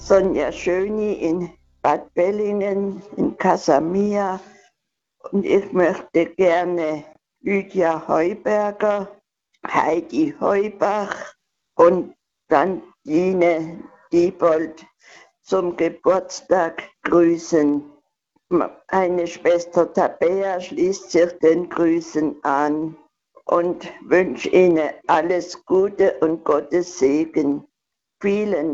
Sonja Schöni in Bad Bellingen, in Casamia. Und ich möchte gerne Lydia Heuberger, Heidi Heubach und dann Tine Diebold zum Geburtstag grüßen. Meine Schwester Tabea schließt sich den Grüßen an und wünsche Ihnen alles Gute und Gottes Segen. Vielen